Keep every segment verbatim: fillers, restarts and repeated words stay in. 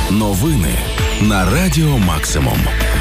Новини на Радіо Максимум.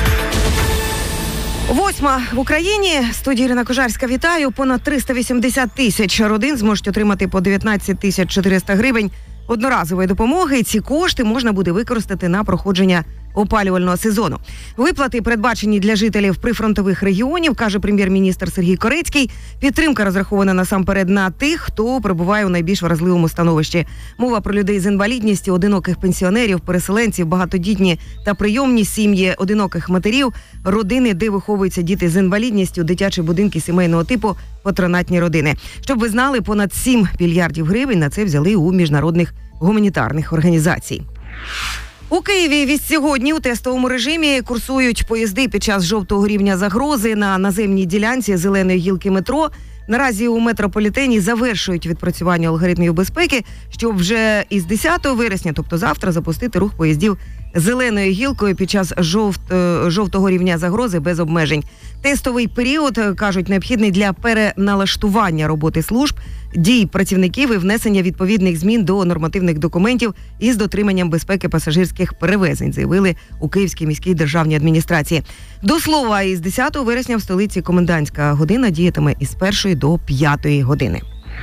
Восьма в Україні. Студія Ірина Кожарська, вітаю. Понад триста вісімдесят тисяч родин зможуть отримати по дев'ятнадцять тисяч чотириста гривень одноразової допомоги. Ці кошти можна буде використати на проходження опалювального сезону. Виплати передбачені для жителів прифронтових регіонів, каже прем'єр-міністр Сергій Корецький. Підтримка розрахована насамперед на тих, хто перебуває у найбільш вразливому становищі. Мова про людей з інвалідністю, одиноких пенсіонерів, переселенців, багатодітні та прийомні сім'ї, одиноких матерів, родини, де виховуються діти з інвалідністю, дитячі будинки сімейного типу, патронатні родини. Щоб ви знали, понад сім мільярдів гривень на це взяли у міжнародних гуманітарних організацій. У Києві від сьогодні у тестовому режимі курсують поїзди під час жовтого рівня загрози на наземній ділянці зеленої гілки метро. Наразі у метрополітені завершують відпрацювання алгоритмів безпеки, щоб вже із десятого вересня, тобто завтра, запустити рух поїздів зеленою гілкою під час жовт, жовтого рівня загрози без обмежень. Тестовий період, кажуть, необхідний для переналаштування роботи служб, дій працівників і внесення відповідних змін до нормативних документів із дотриманням безпеки пасажирських перевезень, заявили у Київській міській державній адміністрації. До слова, із десятого вересня в столиці комендантська година діятиме із першої до п'ятої години.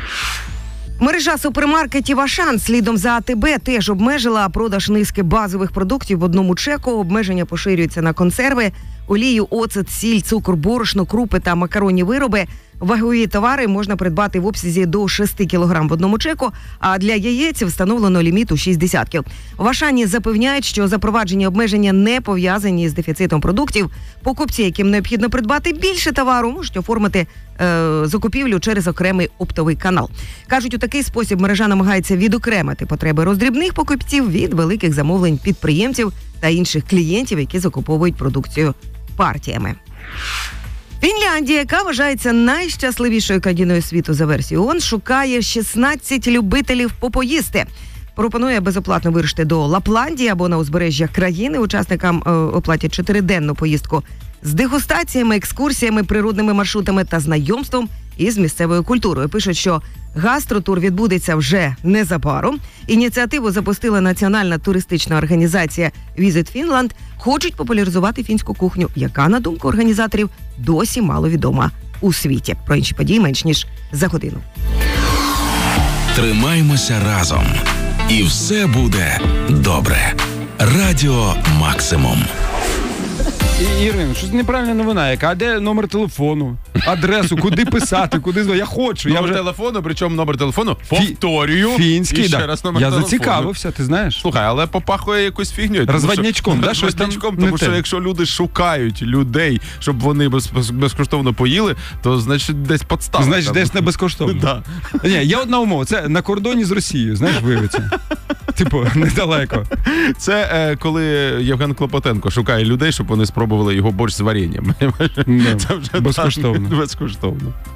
Мережа супермаркетів «Ашан» слідом за АТБ теж обмежила продаж низки базових продуктів в одному чеку. Обмеження поширюються на консерви, олію, оцет, сіль, цукор, борошно, крупи та макаронні вироби. Вагові товари можна придбати в обсязі до шести кілограм в одному чеку, а для яєць встановлено ліміт у шість десятків. В «Ашані» запевняють, що запроваджені обмеження не пов'язані з дефіцитом продуктів. Покупці, яким необхідно придбати більше товару, можуть оформити е, закупівлю через окремий оптовий канал. Кажуть, у такий спосіб мережа намагається відокремити потреби роздрібних покупців від великих замовлень підприємців та інших клієнтів, які закуповують продукцію партіями. Фінляндія, яка вважається найщасливішою країною світу за версією ООН, шукає шістнадцять любителів попоїсти. Пропонує безоплатно вирушити до Лапландії або на узбережжя країни. Учасникам е, оплатять чотириденну поїздку з дегустаціями, екскурсіями, природними маршрутами та знайомством із місцевою культурою. Пишуть, що гастротур відбудеться вже незабаром. Ініціативу запустила національна туристична організація Visit Finland. Хочуть популяризувати фінську кухню, яка, на думку організаторів, досі мало відома у світі. Про інші події менш ніж за годину. Тримаймося разом. І все буде добре. Радіо Максимум. Ірин, щось неправильна новина яка. А де номер телефону, адресу, куди писати, куди дзвонити? Я хочу. Номер я вже... телефону, причому номер телефону, повторюю. Фінський, і ще да. раз номер я телефону. зацікавився, ти знаєш? Слухай, але попахує якусь фігньою. Розводнячком, да? Щось там Розводнячком, тому що те. якщо люди шукають людей, щоб вони без, без, безкоштовно поїли, то значить десь подстава. Значить, там. десь не безкоштовно. Да. Ні, є одна умова, це на кордоні з Росією, знаєш, виявиться. Типу, недалеко. Це е, коли Євген Клопотенко шукає людей, щоб вони спробували його борщ з варенням. Да. Це вже безкоштовно. Так, безкоштовно.